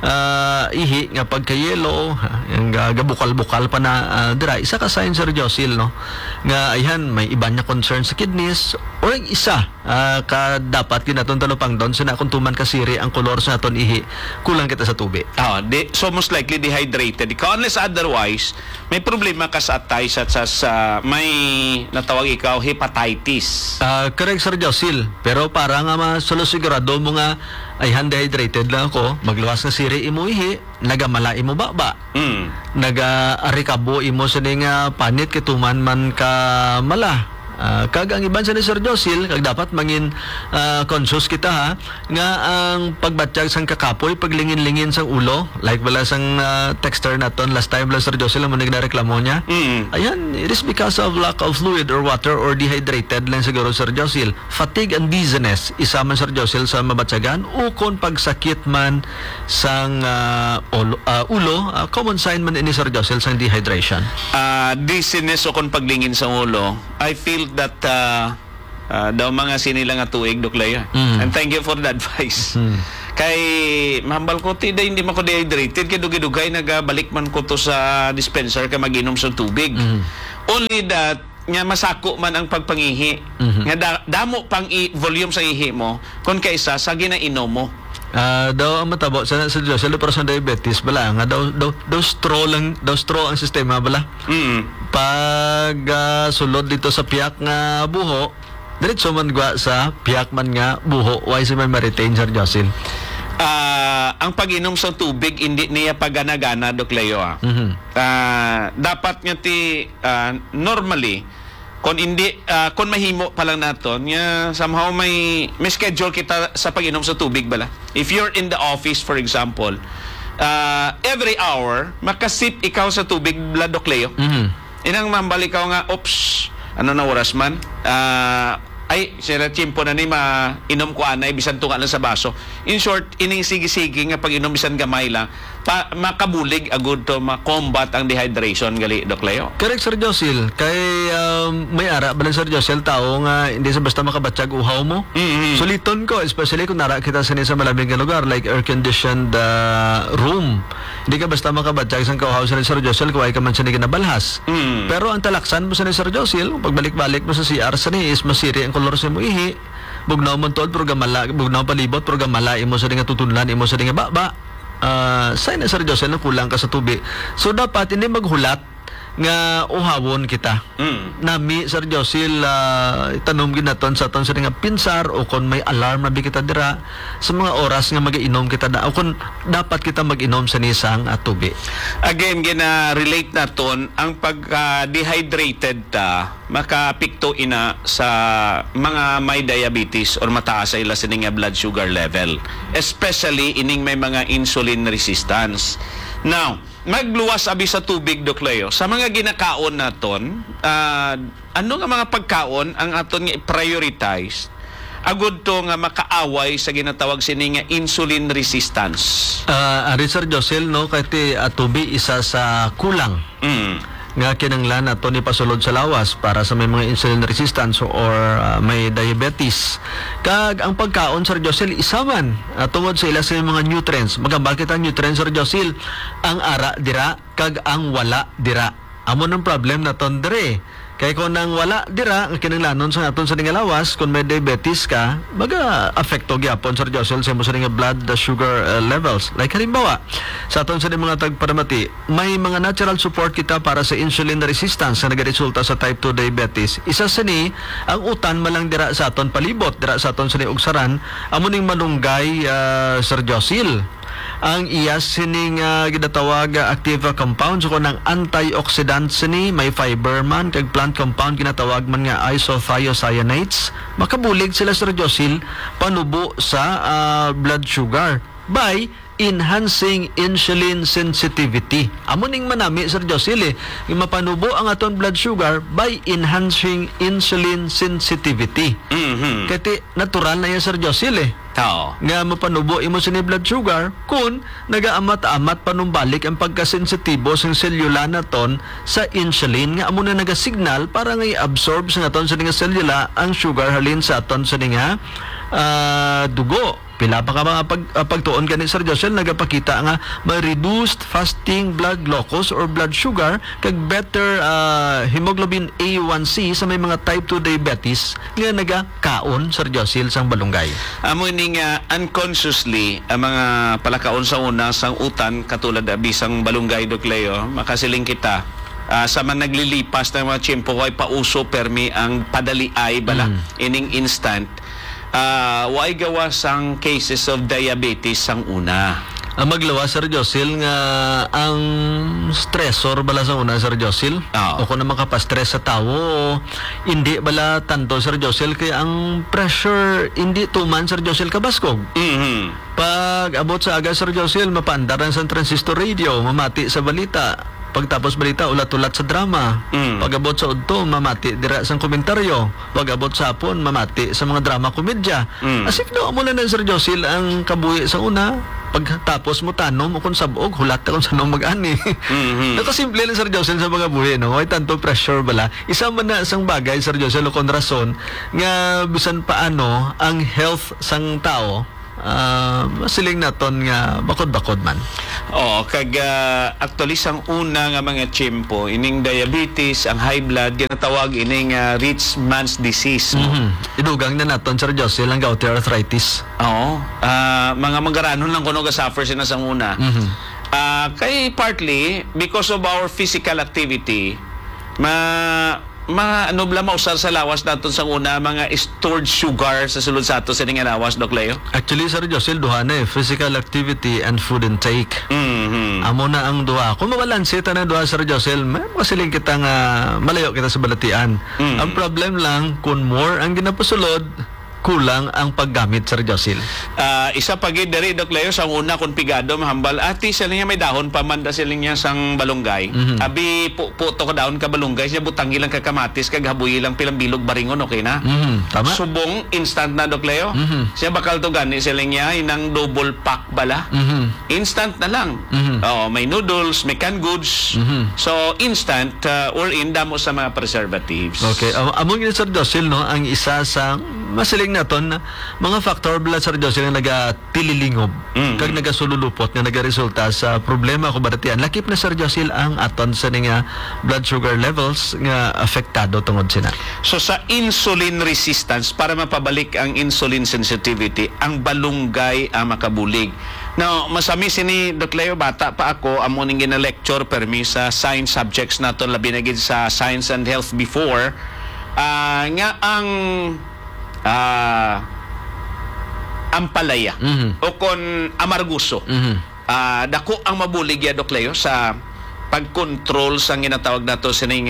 ihi nga pagka-yellow, yung gabukal-bukal pa na dira, isa ka sign Sir Josil, no? Nga ayan, may iba niya concern sa kidneys o yung isa ka dapat kinaton talupang doon sa kung tuman kasiri ang kolor sa aton ihi, kulang kita sa tubig. So most likely dehydrated ikaw, unless otherwise may problema ka sa atay sa may natawag ikaw hepatitis. Correct Sir Josil, pero para nga masolusigurado mo nga ay dehydrated lang ako, magluwas na siri imo ihi, nagamala imo baba. Naga-arikabo imo sa nga panit kituman man ka mala. Kag ang iban sa ni Sir Josil, kag dapat mangin conscious kita ha, nga ang pagbatsyag sang kakapoy, paglingin-lingin sang ulo, like wala sang texter naton last time lang Sir Josil ang nagreklamo niya. Ayan, it is because of lack of fluid or water or dehydrated lang siguro Sir Josil. Fatigue and dizziness, isa man Sir Josil sa mabatsagan, ukon pagsakit man sang ulo, common sign man ini Sir Josil sang dehydration. Dizziness o kung paglingin sa ulo, I feel that daw mga sinilang nga tuig Doklaya. And thank you for the advice. Kay mahambal ko ti hindi man ko dehydrated kay dugay-dugay nagabalik man ko to sa dispenser kay maginom sa tubig. Only that nga masako man ang pagpangihi. Nga damo pang volume sa ihi mo kun kaysa sa ginainom mo. Daw ang matabo sa Josil pero sa diabetes bala nga daw straw ang sistema bala. Pag sulod dito sa piyak nga buho, diretso man gwa sa piyak man nga buho, why si man ma-retain Sir Josil? Ang pag-inom sa tubig hindi niya pagana-gana Dokleo. Dapat nga ti normally kung mahimo pa lang naton nga somehow may schedule kita sa pag-inom sa tubig bala. If you're in the office for example, every hour makasip ikaw sa tubig bala Dokleo. Inang mambalik ikaw nga oops, ano na oras man, ay sila chimpo na ni inom ko anay bisan tunga lang sa baso. In short, ining sige-sige nga pag inom bisan gamay lang makabulig agud to ma-combat ang dehydration gali Dokleo. Correct Sir Josil, kay may ara balang Sir Josil tao nga hindi sa basta makabatsyag uhaw mo. Suliton ko especially kung nara kita sa malamig nga lugar like air conditioned room. Hindi ka basta makabatsyag sang kauhaw sa Sir Josil kung ay ka man sa ginabalhas. Pero ang talaksan mo sa Sir Josil, pagbalik-balik mo sa CR sa ni is masiri ang kolor sa mo ihi. Bugnaw mo tod pero gamala, bugnaw palibot pero gamala imo sa nga tutunlan, imo sa nga baba. Sign na Sir Josil na kulang ka sa tubig. So dapat hindi maghulat nga uhawon kita. Nami Sir Josil itanom ginaton sa aton sa nga pinsar o kon may alarm na kita dira sa mga oras nga mag-inom kita o kon dapat kita mag-inom sa nisang tubig. Again gina-relate naton ang pagka-dehydrated makapikto ina sa mga may diabetes or mataas sa ila sining blood sugar level, especially ining may mga insulin resistance. Now, magluwas abi sa tubig Dokleo sa mga ginakaon naton, ano nga mga pagkaon ang aton nga i-prioritize agud to nga makaaway sa ginatawag sini nga insulin resistance. Ari Sir Josil no kay tubig isa sa kulang. Nga kinanglan nato ni pasulod sa lawas para sa may mga insulin resistance or may diabetes. Kag ang pagkaon Sir Josil isaman tungod sa ila sa mga nutrients. Magambal kita nutrients Sir Josil, ang ara dira kag ang wala dira. Amo ng problem naton dire. Kaya kung nang wala dira ang kinanglanon sa aton sa lawas, kung may diabetes ka, maga-affecto gyapon Sir Josil sa mo sa blood sugar levels. Like halimbawa, sa aton sa mga tagparamati, may mga natural support kita para sa insulin resistance na nagaresulta sa type 2 diabetes. Isa sa ni, ang utan malang dira sa aton palibot, dira sa aton sa ni ugsaran, amo ning malunggay Sir Josil. Ang iyas sining ginatawag active compounds o ng antioxidant sini may fiber man kag plant compound ginatawag man nga isothiocyanates, makabulig sila Sir Josil panubo sa blood sugar by enhancing insulin sensitivity. Amo ning manami Sir Josil yung mapanubo ang aton blood sugar by enhancing insulin sensitivity. Kati natural na yan Sir Josil nga mapanubo imo sa blood sugar kung nagaamat-amat panumbalik ang pagkasensitibo sa selula naton sa insulin nga amo na nagasignal para nga i-absorb sa naton sa nga selula ang sugar halin sa aton sa nga dugo. pila pa ka mga pagtuon kani Sir Josel nagapakita nga may reduced fasting blood glucose or blood sugar kag better hemoglobin A1C sa may mga type 2 diabetes nga nagakaon Sir Josel sang balunggay. Amo ning unconsciously ang mga palakaon sa una sang utan katulad bisang balunggay Dok Leo, makasiling kita sa man naglilipas ng mga tiyempo ay pauso permi ang padali ay bala ining instant way gawa sang cases of diabetes sang una. Ang maglawa Sir Josel nga ang stressor bala sa una Sir Josel o kung naman kapastress sa tao hindi bala tanto Sir Josel kay ang pressure hindi tuman Sir Josel kabaskog. Pag abot sa aga Sir Josel mapaandaran sa transistor radio mamati sa balita. Pagtapos balita, ulat-ulat sa drama. Pag-abot sa udto, mamati dira sang komentaryo. Pag-abot sa hapon, mamati sa mga drama komedya. As if no, amo na Sir Josel ang kabuhi sa una. Pagtapos mo tanom mo kung sabog, hulat kung saan mag-ani. Nakasimple lang Sir Josel sa mga buhi, no? Ay tanto pressure bala. Isa man na isang bagay, Sir Josel, o kon rason, nga bisan paano ang health sang tao, masiling naton nga bakod-bakod man. Kag actually sang una nga mga tiyempo ining diabetes, ang high blood ginatawag ining rich man's disease. Idugang na naton Sir Josel ang gouty arthritis. Mga magaranon lang kuno ga suffer sina sang una. Kay partly because of our physical activity, mga ano bala mausar sa lawas naton sa una mga stored sugar sa sulod sa ato sa ning lawas Dok Leo. Actually Sir Josel duha na physical activity and food intake. Amo na ang duha. Kung mabalanse ta na duha Sir Josel, masiling kita nga malayo kita sa balatian. Ang problem lang kung more ang ginapasulod kulang ang paggamit Sir Josel. Isa pa gid diri Dok Leo sa una kon pigado mahambal ati sila niya may dahon pamanda sila niya sang balunggay. Abi puto ka dahon ka balunggay siya butang ilang ka kamatis kag habuyi lang pilang bilog baringon okay na. Tama. Subong instant na Dok Leo. Siya bakal to gani sila niya inang double pack bala. Instant na lang. May noodles, may canned goods. So instant or in damo sa mga preservatives. Okay, among ni Sir Josel no ang isa sa masiling naton mga factor blood Sir Josel nga nagatililingop kag nagasululupot nga nagaresulta sa problema ko baratian lakip na Sir Josel ang aton sa nga blood sugar levels nga apektado tungod sina. So sa insulin resistance para mapabalik ang insulin sensitivity ang balunggay ang makabulig. Now, masami sini Dok Leo bata pa ako amo ning gina-lecture permi sa science subjects naton labi na gid sa science and health before nga ang ampalaya o kon amarguso. Dako ang mabulig ya Dok Leo sa pagkontrol sa ginatawag nato sining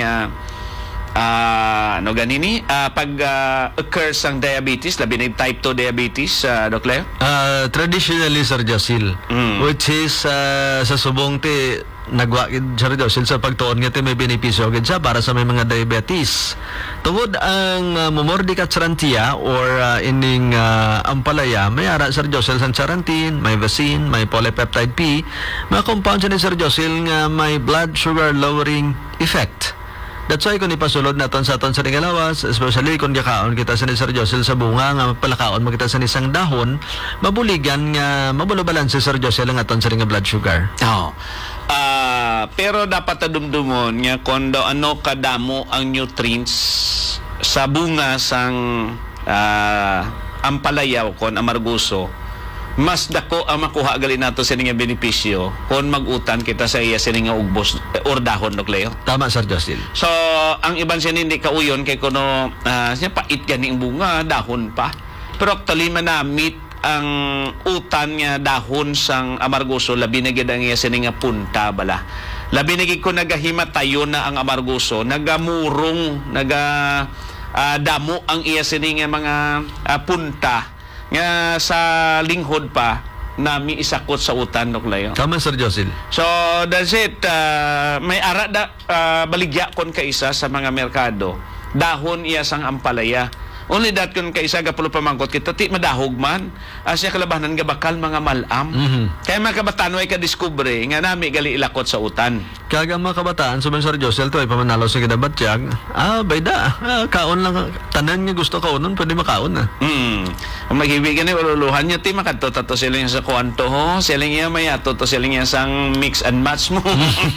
ano ganini pag occur sang diabetes labi na type 2 diabetes Dok Leo. Traditionally Sir Josel which is sa subong ti nagwa Sir Josel sa pagtuon nga may benepisyo gid siya para sa may mga diabetes. Tungod ang momordic at charantia or ining ampalaya, may ara Sir Josel sang charantin, may vaccine, may polypeptide P, mga compounds ni Sir Josel nga may blood sugar lowering effect. That's why kung ipasulod naton sa aton sa tingalawas, especially kung gakaon kita sa ni Sir Josel sa bunga nga palakaon mo kita sa isang dahon, mabuligan nga mabulobalan si Sir Josel ang aton sa nga blood sugar. Pero dapat adumdumon nga kung ano kadamo ang nutrients sa bunga sang ampalaya o kon amarguso, mas dako ang makuha gali nato sa nga benepisyo kung mag-utan kita sa iya sa nga ugbos or dahon Dok Leo. Tama Sir Josel. So ang iban siya hindi kauyon kay kuno siya pait gani ang bunga dahon pa. Pero actually manamit ang utan nga dahon sang amarguso labi na gid ang iya sa nga punta bala. Labi na gid ko nagahimatayo na ang amarguso, nagamurong, damo ang iya sa nga mga punta nga sa linghod pa nami isakot sa utan Dok Leo. Tama Sir Josel. So that's it. May ara baligya kon kaisa sa mga merkado. Dahon iya sang ampalaya. Only that kun kaisa gapulo pamangkot kita ti madahog man. Asya kalabanan nga bakal mga malam. Kaya mga kabataan way ka discovery nga nami gali ilakot sa utan. Kaga ang mga kabataan sa Sir Josel to ay pamanalo sa kinabatyag. Bayda. Kaon lang. Tanan nga gusto kaonon, pwede makaon na. Ang mag-ibigan ni ululuhan nyo, ti makadto tato sila yung sa kwanto ho. Sila nga may ato to sila nga sang mix and match mo.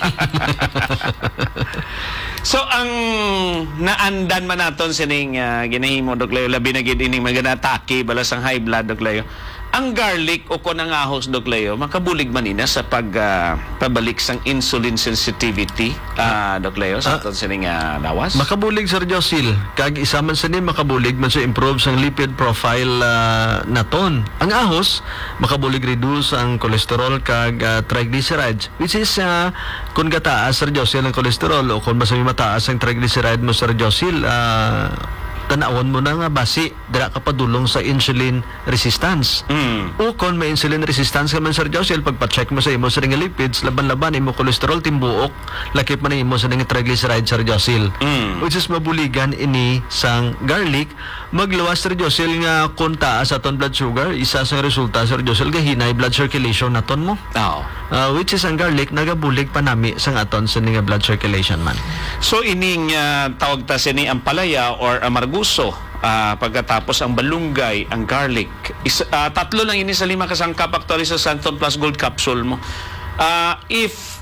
So, ang naandan man naton sining ginahimo, Dok Leo, labi na gid ining maganatake, balas ang high blood, Dok Leo. Ang garlic o kon ang ahos, Dok Leo, makabulig man ina sa pabalik sang insulin sensitivity, Dok Leo, sa aton sining lawas. Makabulig, Sir Josil. Kag isa man sa ni makabulig man sa improve sang lipid profile naton. Ang ahos, makabulig reduce ang cholesterol kag triglycerides, which is kung gataas, Sir Josil, ang cholesterol o kung mas mataas ang triglyceride mo, Sir Josil, tanawon mo na nga basi dira ka padulong sa insulin resistance. O kung may insulin resistance ka man, Sir Josel, pagpa-check mo sa imo sa nga lipids, laban-laban imo cholesterol timbuok, lakip man imo sa nga triglyceride, Sir Josel. Which is mabuligan ini sang garlic. Magluwas, Sir Josel, nga kung taas aton blood sugar, isa sa resulta, Sir Josel, gahinay blood circulation naton mo. Which is ang garlic nagabulig pa nami sang aton sa nga blood circulation man. So ining tawag ta sini ang palaya or amarguso, pagkatapos ang balunggay, ang garlic. Tatlo lang ini sa 5 kasangkap actually sa Santon Plus Gold capsule mo. If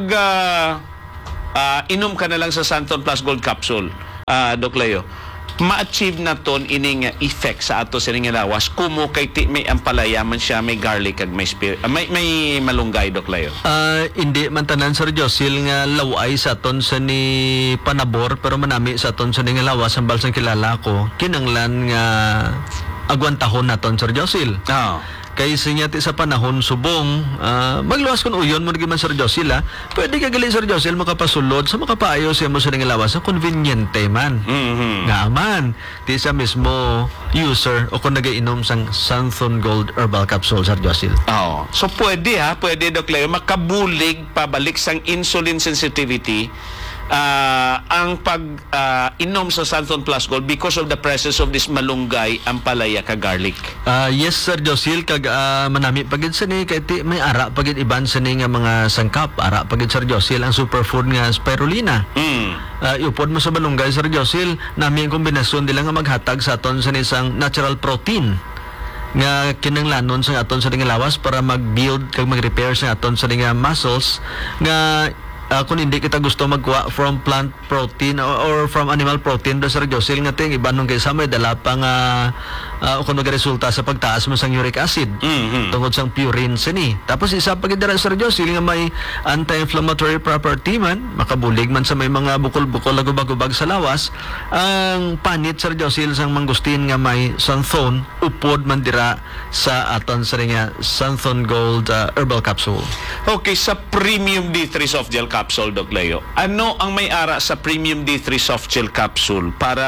inom ka na lang sa Santon Plus Gold capsule, Doc Leo, ma-achieve na ton ining effect sa ato sa nga lawas kumo kay ti may ampalaya man siya, may garlic kag may malunggay, Doc Leo. Hindi man tanan, Sir Josil, nga laway sa aton sa ni panabor, pero manami sa aton sa ni nga lawas ang balsang kilala ko kinanglan nga agwantahon naton, Sir Josil. Kay sinyati sa panahon subong, magluwas kun uyon mo nagiman, Sir Josil, pwede ka gali, Sir Josil, makapasulod sa makapaayo siya mo sa nga lawas sa conveniente man. Nga man, di sa mismo user o kung nagainom sang Santon Gold Herbal Capsule, Sir Josil. So pwede pwede, Doc Leo, makabulig pabalik sang insulin sensitivity ang pag-inom sa Santon Plus Gold because of the presence of this malunggay, ampalaya, ka garlic. Yes, Sir Josil, kag manami pagid sa ni kay ti may ara pagid iban sa ni nga mga sangkap, ara pagid, Sir Josil, ang superfood nga spirulina. Iupod mo sa malunggay, Sir Josil, nami ang kombinasyon nila nga maghatag sa aton sa isang natural protein nga kinanglanon sa aton sa nga lawas para mag-build kag mag-repair sa aton sa nga muscles nga kung hindi kita gusto magkuha from plant protein or from animal protein, Sir Josil, nga ting iba nung kaysa may dala pa nga kung nag-resulta sa pagtaas mo sang uric acid tungod sang purine sini. Tapos isa pag idara, Sir Josil, nga may anti-inflammatory property man, makabulig man sa may mga bukol-bukol na gubag-gubag sa lawas. Ang panit, Sir Josil, sang mangustin nga may Santon, upod man dira sa aton sa nga Santon Gold Herbal Capsule. Okay, sa Premium D3 Soft Gel Capsule, Doc Leo, ano ang may ara sa Premium D3 Soft Gel Capsule para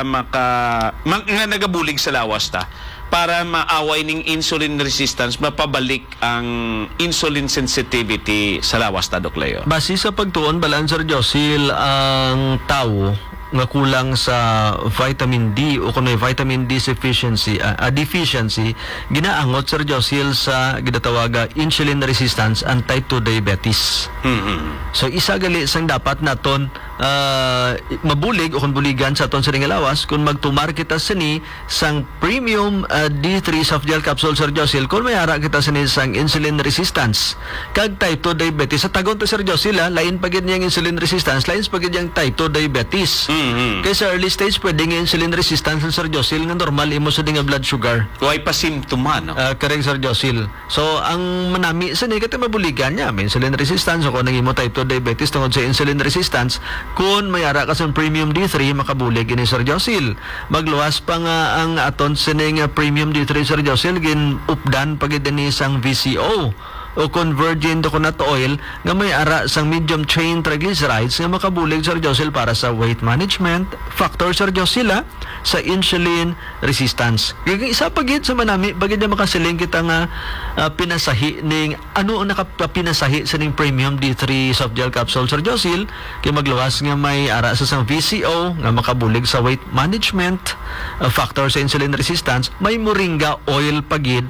nga nagabulig sa lawas ta, para maaway ning insulin resistance, mapabalik ang insulin sensitivity sa lawas ta, Doc Leo? Base sa pagtuon balan, Sir Josil, ang tao nga kulang sa vitamin D o kung may vitamin D deficiency, ginaangot, Sir Josil, sa ginatawaga insulin resistance and type 2 diabetes. So isa gali sang dapat naton mabulig o kung buligan sa aton sa nga lawas kung magtumar kita sini sang Premium D3 Soft Gel Capsule, Sir Josil, kung may ara kita sini sang insulin resistance kag type 2 diabetes. Sa tagon to, Sir Josil, lain pagid niyang insulin resistance, lain pagid niyang type 2 diabetes. Kaya sa early stage pwede nga insulin resistance, Sir Josil, nga normal imo sa nga blood sugar. Huwag pa simptoma, no? Correct, Sir Josil. So ang manami sa ni kati mabuligan niya may insulin resistance o kung nang imo type 2 diabetes tungod sa insulin resistance, kung may ara ka sa Premium D3, makabulig ini, Sir Josil. Magluwas pa nga ang aton sining Premium D3, Sir Josil, gin updan pagid ni sang VCO o kung virgin coconut oil nga may ara sang medium chain triglycerides nga makabulig, Sir Josil, para sa weight management factor, Sir Josil, sa insulin resistance. Kaya isa pagid sa manami pagid na makasiling kita nga pinasahi ning ano ang nakapinasahi sa ning Premium D3 Soft Gel Capsule, Sir Josil, kay magluwas nga may ara sa sang VCO nga makabulig sa weight management factor sa insulin resistance. May moringa oil pagid,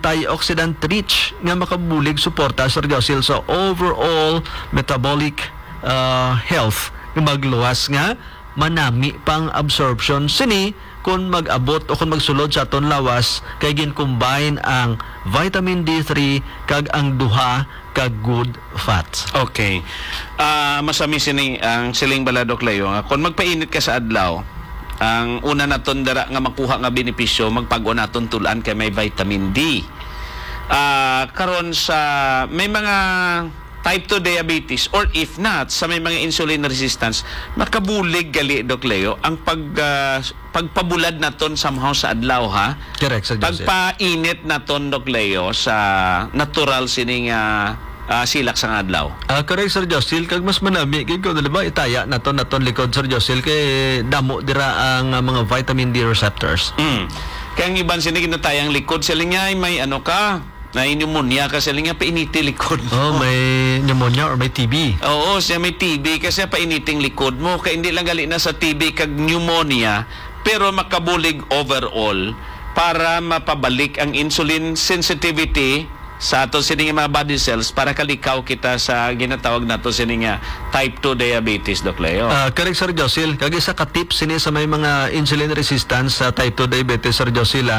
antioxidant rich nga makabulig suporta, Sir Josil, sa overall metabolic health nga magluwas nga manami pang absorption sini kung mag-abot o kung magsulod sa aton lawas kay gin-combine ang vitamin D3 kag ang duha kag good fats. Okay. Masami sini ang siling baladok layo nga kung magpainit ka sa adlaw, ang una naton dara nga makuha nga benepisyo magpag-o naton tulan kay may vitamin D. Karon sa may mga type 2 diabetes or if not sa may mga insulin resistance, makabulig gali Dok Leo ang pagpabulad naton somehow sa adlaw ha. Correct, Sir Joseph. Pagpainit naton Dok Leo sa natural sining silak sa adlaw. Correct, Sir Josil. Kag mas manami kay ko diba itaya naton likod, Sir Josil, kay damo dira ang mga vitamin D receptors. Kaya ang iban sini kinatayang likod sila nga may ano ka na pneumonia ka sila nga painiti likod mo. May pneumonia or may TB. Oo, siya may TB kasi painiting likod mo. Kaya hindi lang gali na sa TB kag pneumonia, pero makabulig overall para mapabalik ang insulin sensitivity sa ato sining mga body cells para kalikaw kita sa ginatawag nato sining type 2 diabetes, Doc Leo. Correct, Sir Josil. Kag isa ka tips sini sa may mga insulin resistance sa type 2 diabetes, Sir Josil,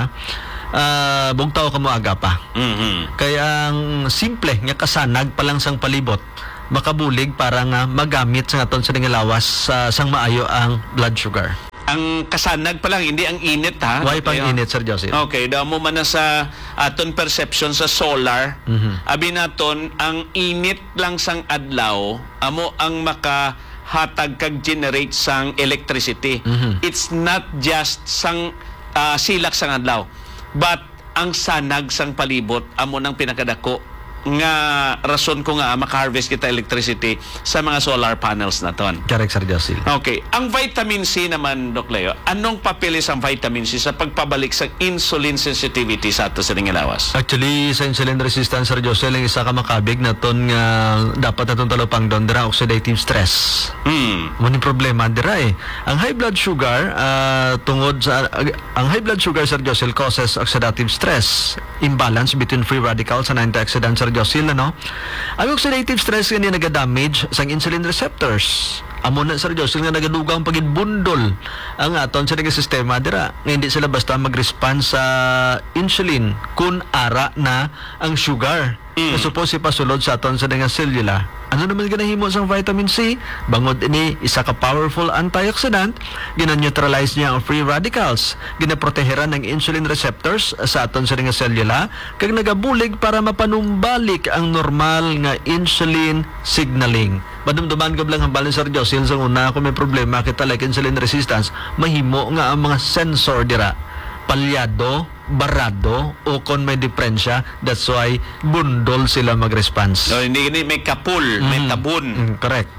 bugtaw ka mo aga pa. Kaya ang simple nga kasanag pa lang sang palibot makabulig para nga magamit sa aton sa lawas sa sang maayo ang blood sugar. Ang kasanag pa lang, hindi ang init ha. Why pang init, Sir Joseph? Okay, daw mo man na sa aton perception sa solar. Abi naton ang init lang sang adlaw amo ang makahatag kag generate sang electricity. It's not just sang silak sang adlaw, but ang sanag sang palibot amo nang pinakadako nga rason ko nga maka-harvest kita electricity sa mga solar panels naton. Correct, Sir Josil. Okay. Ang vitamin C naman, Doc Leo, anong papilis ang vitamin C sa pagpabalik sa insulin sensitivity sa ato sa lawas? Actually, sa insulin resistance, Sir Josil, ang isa ka makabig na ton nga dapat natong talupang doon dira oxidative stress. Maning problema dira eh. Ang high blood sugar tungod sa ang high blood sugar, Sir Josil, causes oxidative stress, imbalance between free radicals and antioxidants, Sir Josil, ano? Ang oxidative stress nga naga-damage sa insulin receptors. Amo na, Sir Josil, nga nagadugang pagidbundol ang aton sa sistema dira. Nga hindi sila basta mag-respond sa insulin kung ara na ang sugar. Na suppose ipasulod sa aton sa cellula. Ano naman ginahimo sa vitamin C? Bangod ini isa ka powerful antioxidant, gina-neutralize niya ang free radicals, ginaproteheran ng insulin receptors sa aton sa cellula, kag nagabulig para mapanumbalik ang normal nga insulin signaling. Madumduman ko lang ang balance, Sir Josil, sa una kung may problema kita like insulin resistance, mahimo nga ang mga sensor dira palyado, barado, o kung may diferensya, that's why bundol sila mag-response. No, hindi may kapul, may tabun. Correct.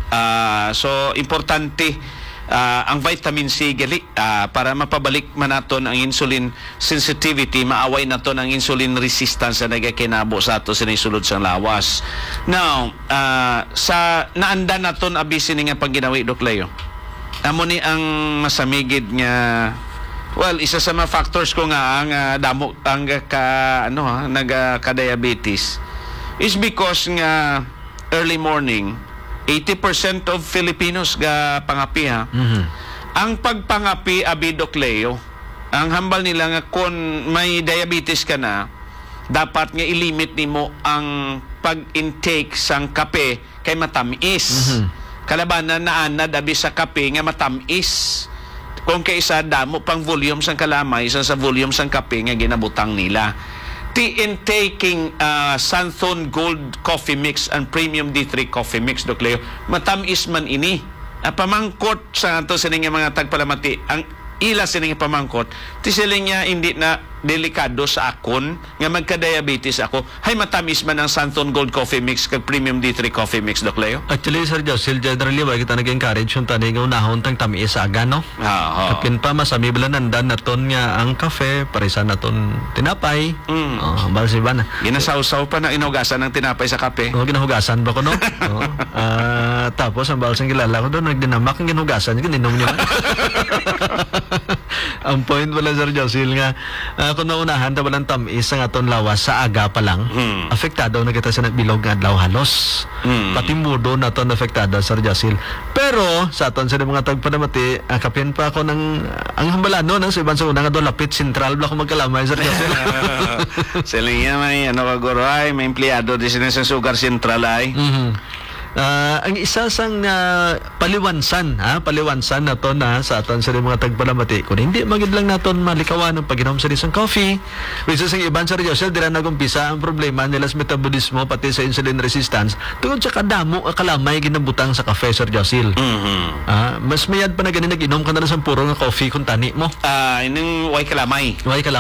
So importante ang vitamin C gali para mapabalik man naton ang insulin sensitivity, maaway naton ang insulin resistance na nagakinabo sa ato sa sulod sa lawas. Now, sa naanda naton abisin nga pagginawi, Doc Leo. Amo ni ang masamigid nga isa sa mga factors ko nga ang damo ang nagka-diabetes is because nga early morning 80% of Filipinos ga pangapi ha. Ang pagpangapi, abi, Doc Leo, ang hambal nila nga kung may diabetes ka na, dapat nga ilimit nimo ang pag-intake sang kape kay matamis. Kalabanan na anad abi sa kape nga matamis. Kung kaisa damo pang volume sang kalamay sa volume sang kape nga ginabutang nila. Taking Santhon Gold Coffee Mix and Premium D3 Coffee Mix, Doc Leo, matamis man ini. Pamangkot sa ato sa mga tagpalamati, ang ila sining pamangkot, ti sila nga hindi na delikado sa akon nga magka-diabetes ako. Hay matamis man ang Santhon Gold Coffee Mix kag Premium D3 Coffee Mix, Doc Leo. Actually, Sir Josil, generally why kita nag-encourage yung tani nga unahon tang tamis aga, no? Kapin pa masami bala nandan naton nga ang kafe, parisa naton tinapay. Balsi ba na? Ginasawsaw pa na inugasan ng tinapay sa kape. Ginahugasan ba ko, no? Tapos ang balsang kilala ko doon, nagdinamak ang ginugasan, ginom niya. Ang point wala Sir Josil nga kung naunahan ta walang tamis ang aton lawas sa aga pa lang, apektado na kita sa bilog nga adlaw halos. Pati mudo na aton apektado Sir Josil. Pero sa aton sa mga tagpanamati, kapin pa ako ng ang hambalano ng sa iban sa unang adto lapit sentral bla ko magkalamay Sir Josil. Sila nga may kaguro ay may empleyado di sila sa Sugar Central ay. Ang isa sang paliwansan na to na sa aton sa mga tagpalamati kung hindi magid lang naton malikawan ang pag-inom sa isang coffee which is ang iban sa Josel dira nagumpisa ang problema nila sa metabolismo pati sa insulin resistance tungod sa kadamo kalamay ginabutang sa kafe Sir Josel. Mas mayad pa na ganin nag-inom ka na sa puro nga coffee kung tani mo ining way kalamay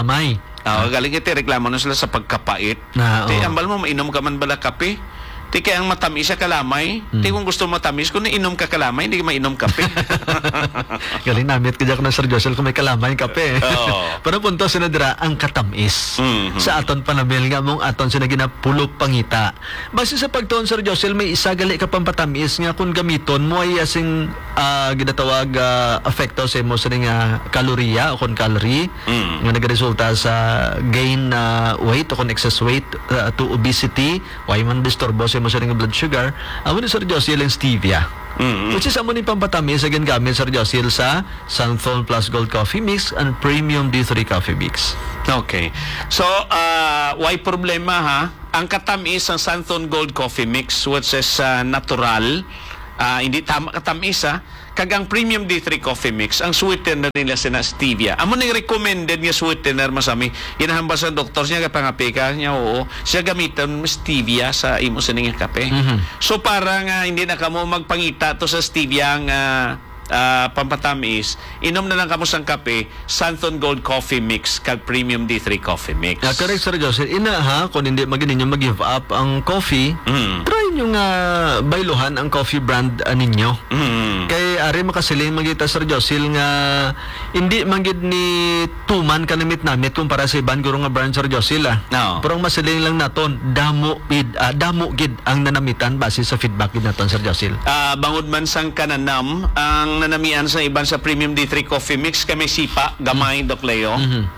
galing iti reklamo na sila sa pagkapait ambal mo mainom ka man bala kape. Ti kaya ang matamis sa kalamay. Ti kung gusto matamis, kung nainom ka kalamay, hindi ka mainom kape. Galing namit ka dyan na Sir Josel kung may kalamay kape. Pero punto sinadira ang katamis. Sa aton panamil nga mong aton sinaginapulo pangita. Basta sa pagtuon Sir Josel, may isa gali ka pang patamis nga kung gamiton mo ay asing ginatawag afekto sa mo sa nga kaloriya o kung calorie nga nagresulta sa gain weight o kung excess weight to obesity. Why man disturbo sa mo sa nga blood sugar, amo ni Sir Josel ang stevia. Which is amo ni pampatamis again gamit Sir Josel sa Santhon Plus Gold Coffee Mix and Premium D3 Coffee Mix. Okay. So, why problema ha? Ang katamis ng Santhon Gold Coffee Mix which is natural, hindi tama katamis kag ang Premium D3 Coffee Mix, ang sweetener nila sina stevia. Amo ning recommended nga sweetener masami. Inahamba sa doktor niya kapangapi ka niya oo. Siya gamiton stevia sa imo sa ning kape. So parang hindi na kamo magpangita to sa stevia nga pampatamis, inom na lang kamo sang kape, Santhon Gold Coffee Mix kag Premium D3 Coffee Mix. Correct Sir Joseph. Kung hindi magin ninyo mag-give up ang coffee, try nyo nga bailuhan ang coffee brand ninyo. Kay ari makasiling magita Sir Joseph nga hindi magid ni tuman kanamit namit kumpara sa iban guro nga brand Sir Joseph No. Pero ang masiling lang naton damo gid ang nanamitan base sa feedback gid naton Sir Joseph. Bangod man sang kananam ang nanamian sa iban sa Premium D3 Coffee Mix kami sipa gamay Doc Leo.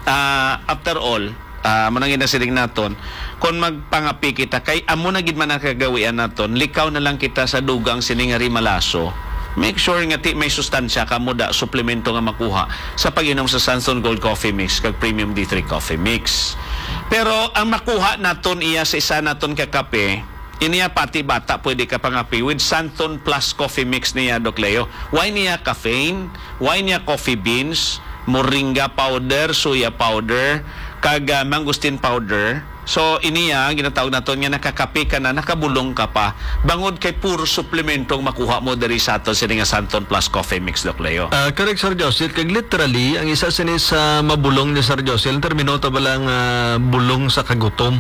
After all manangin na siling naton kung magpangapi kita kay amo na gid man ang kagawian naton likaw na lang kita sa dugang sining malaso. Make sure nga may sustansya ka mo da suplemento nga makuha sa pag-inom sa Santhon Gold Coffee Mix kag Premium D3 Coffee Mix. Pero ang makuha naton iya sa isa naton ka kape iniya pati bata pwede ka pangapi with Santhon Plus Coffee Mix niya Doc Leo. Why niya caffeine? Why niya coffee beans? Moringa powder, soya powder, kag mangosteen powder. So iniya ginatawag naton nga nakakape ka na nakabulong ka pa bangod kay puro suplementong makuha mo diri sa aton sini nga Santhon Plus Coffee Mix Doc Leo. Correct Sir Joseph. Kag literally ang isa sini sa mabulong ni Sir Joseph termino ta balang bulong sa kagutom.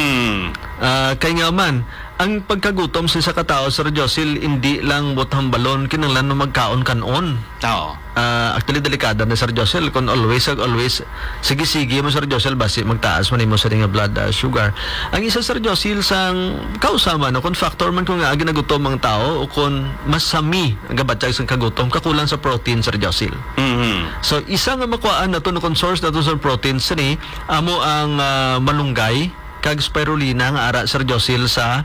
Kay nga man ang pagkagutom sa katao Sir Joseph hindi lang butang balon kinahanglan no magkaon kanon. Actually delikado na Sir Joseph kung always sige mo Sir Joseph basi magtaas man imo sa nga blood sugar. Ang isa Sir Joseph sang kausama no kung factor man kung ginagutom ang tao o kung masami ang gabatay sang kagutom kakulang sa protein Sir Joseph. So isa nga makuhaan nato no kung source nato sa protein sini amo ang malunggay kag spirulina nga ara Sir Joseph sa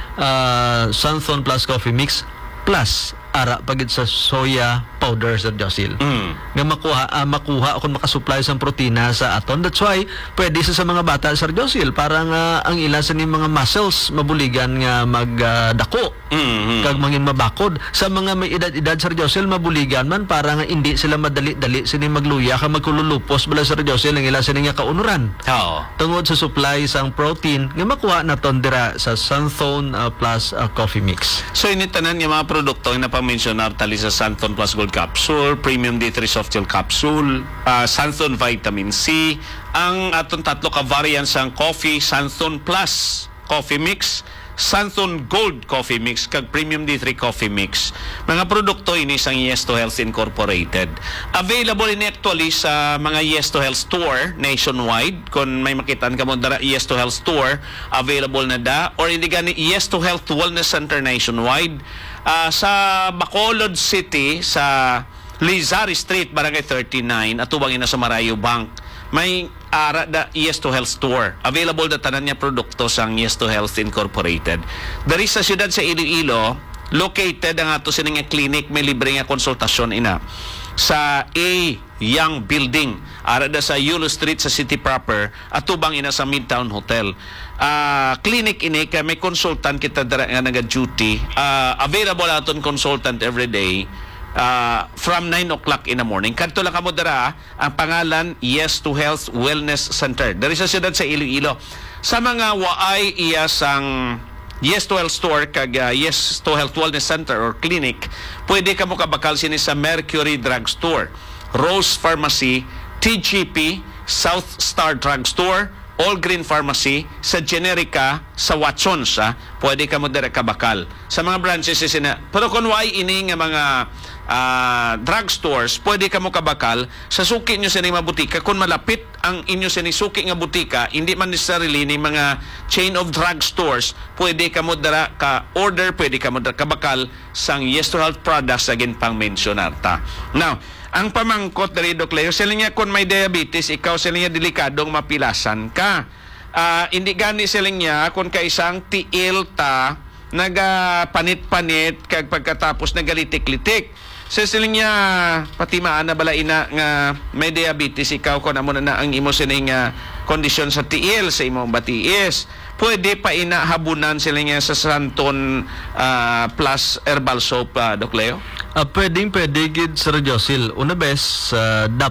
Santhon Plus Coffee Mix plus ara pagid sa soya powder Sir Joseph. Nga makuha kung makasupply sa protina sa aton. That's why pwede sa mga bata Sir Joseph para nga ang ila sa ni mga muscles mabuligan nga magdako. Kag mangin mabakod sa mga may edad Sir Joseph mabuligan man para nga hindi sila madali-dali sini magluya ka magkululupos bala Sir Joseph ang ila sa nga kaunuran. Tungod sa supply sang protein nga makuha naton dira sa Santhon Plus Coffee Mix. So initanan nga mga produkto na pa-mentionar tali sa Santhon Plus Gold Capsule, Premium D3 Soft Gel Capsule, Santhon Vitamin C, ang atong tatlo ka variants ang coffee, Santhon Plus Coffee Mix, Santhon Gold Coffee Mix, kag Premium D3 Coffee Mix. Mga produkto ini sang Yes to Health Incorporated. Available in actually sa mga Yes to Health store nationwide. Kung may makitaan ka mo dara Yes to Health store, available na da. Or hindi gani Yes to Health Wellness Center nationwide. Sa Bacolod City, sa Lizari Street, Barangay 39, atubang ina sa Marayo Bank. May ara da Yes to Health store. Available da tanan niya produkto sang Yes to Health Incorporated. Dari sa siyudad sa Iloilo, located ang ato sining nga clinic, may libre nga konsultasyon ina sa A Young Building, ara da sa Yulo Street sa City proper, atubang ina sa Midtown Hotel. Clinic ini kay may consultant kita dara nga naga-duty. Available aton consultant every day. From 9 o'clock in the morning. Kanto lang kamo dara, ang pangalan Yes to Health Wellness Center. Dari sa siyudad sa Iloilo. Sa mga waay iya sang Yes to Health store kag Yes to Health Wellness Center or clinic, pwede kamo kabakal sini sa Mercury Drug Store, Rose Pharmacy, TGP, South Star Drug Store, All Green Pharmacy, sa Generica, sa Watsons, pwede ka mo dire kabakal. Sa mga branches sina. Pero kung why ini nga mga drugstores, pwede ka mo kabakal sa suki nyo sa mga butika. Kung malapit ang inyo sa suki nga butika, hindi man necessarily ni mga chain of drugstores, pwede ka mo dara ka order, pwede ka mo dara kabakal sang Yes to Health products agin pang mentionar ta. Now, ang pamangkot dari Doc Leo, sila niya kung may diabetes, ikaw sila niya delikadong mapilasan ka. Hindi gani sila niya kung kaisang tiil ta, nagapanit-panit, kag pagkatapos nagalitik-litik. So sila niya, pati maana bala ina nga may diabetes, ikaw kung amo na ang imo sining kondisyon sa tiil, sa imong batiis. Pwede pa ina habunan sila niya sa Santon plus herbal soap, Doc Leo? Pwede gid Sir Josil. Una bes,